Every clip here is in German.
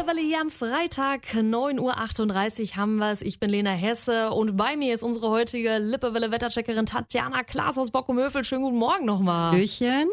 Lippewelle hier am Freitag, 9:38 Uhr haben wir es. Ich bin Lena Hesse und bei mir ist unsere heutige Lippewelle-Wettercheckerin Tatjana Klaas aus Bockum-Hövel. Schönen guten Morgen nochmal. Hallöchen.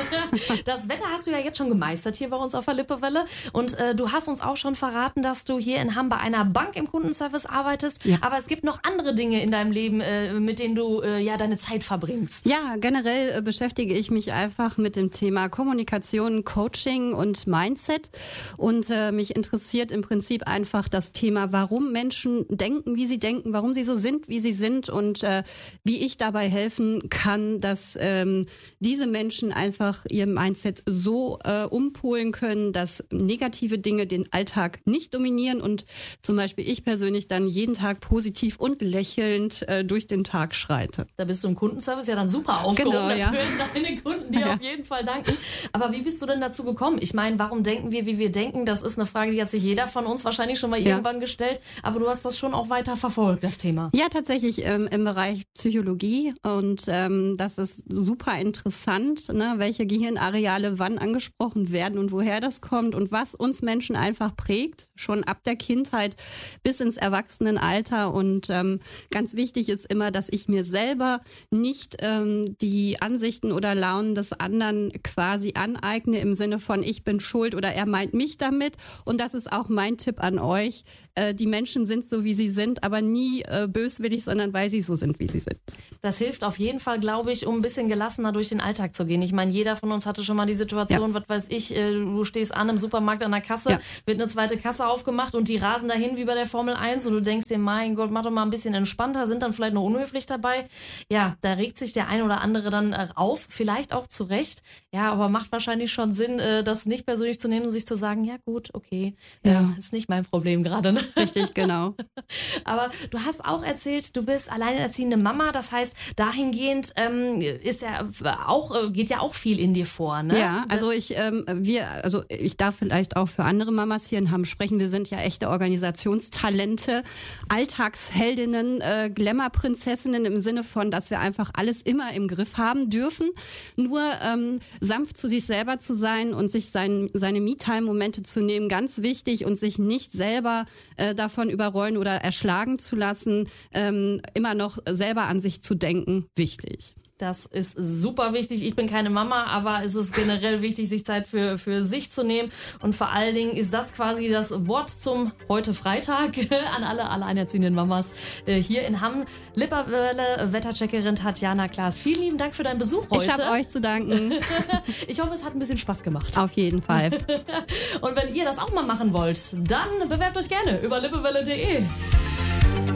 Das Wetter hast du ja jetzt schon gemeistert hier bei uns auf der Lippewelle und du hast uns auch schon verraten, dass du hier in Hamm bei einer Bank im Kundenservice arbeitest. Ja. Aber es gibt noch andere Dinge in deinem Leben, mit denen du deine Zeit verbringst. Ja, generell beschäftige ich mich einfach mit dem Thema Kommunikation, Coaching und Mindset und mich interessiert im Prinzip einfach das Thema, warum Menschen denken, wie sie denken, warum sie so sind, wie sie sind und wie ich dabei helfen kann, dass diese Menschen einfach ihr Mindset so umpolen können, dass negative Dinge den Alltag nicht dominieren und zum Beispiel ich persönlich dann jeden Tag positiv und lächelnd durch den Tag schreite. Da bist du im Kundenservice ja dann super aufgehoben. Genau, das ja. würden deine Kunden dir auf jeden Fall danken. Aber wie bist du denn dazu gekommen? Ich meine, warum denken wir, wie wir denken? Das ist eine Frage, die hat sich jeder von uns wahrscheinlich schon mal irgendwann gestellt. Aber du hast das schon auch weiter verfolgt, das Thema. Ja, tatsächlich im Bereich Psychologie. Und das ist super interessant, ne, welche Gehirnareale wann angesprochen werden und woher das kommt und was uns Menschen einfach prägt, schon ab der Kindheit bis ins Erwachsenenalter. Und ganz wichtig ist immer, dass ich mir selber nicht die Ansichten oder Launen des anderen quasi aneigne im Sinne von ich bin schuld oder er meint mich damit. Und das ist auch mein Tipp an euch. Die Menschen sind so, wie sie sind, aber nie böswillig, sondern weil sie so sind, wie sie sind. Das hilft auf jeden Fall, glaube ich, um ein bisschen gelassener durch den Alltag zu gehen. Ich meine, jeder von uns hatte schon mal die Situation, was weiß ich, du stehst an im Supermarkt an der Kasse, wird eine zweite Kasse aufgemacht und die rasen dahin wie bei der Formel 1 und du denkst dir, mein Gott, mach doch mal ein bisschen entspannter, sind dann vielleicht noch unhöflich dabei. Ja, da regt sich der ein oder andere dann auf, vielleicht auch zu Recht. Ja, aber macht wahrscheinlich schon Sinn, das nicht persönlich zu nehmen und sich zu sagen, ja gut, okay, ist nicht mein Problem gerade, ne? Richtig, genau. Aber du hast auch erzählt, du bist alleinerziehende Mama, das heißt, dahingehend geht ja auch viel in dir vor, ne? Ja, also ich darf vielleicht auch für andere Mamas hier in Hamm sprechen. Wir sind ja echte Organisationstalente, Alltagsheldinnen, Glamour-Prinzessinnen im Sinne von, dass wir einfach alles immer im Griff haben dürfen. Nur sanft zu sich selber zu sein und sich seine Me-Time-Momente zu nehmen, ganz wichtig und sich nicht selber davon überrollen oder erschlagen zu lassen, immer noch selber an sich zu denken, wichtig. Das ist super wichtig. Ich bin keine Mama, aber es ist generell wichtig, sich Zeit für sich zu nehmen. Und vor allen Dingen ist das quasi das Wort zum heute Freitag an alle alleinerziehenden Mamas hier in Hamm. Lippewelle Wettercheckerin Tatjana Klaas. Vielen lieben Dank für deinen Besuch heute. Ich habe euch zu danken. Ich hoffe, es hat ein bisschen Spaß gemacht. Auf jeden Fall. Und wenn ihr das auch mal machen wollt, dann bewerbt euch gerne über lippewelle.de.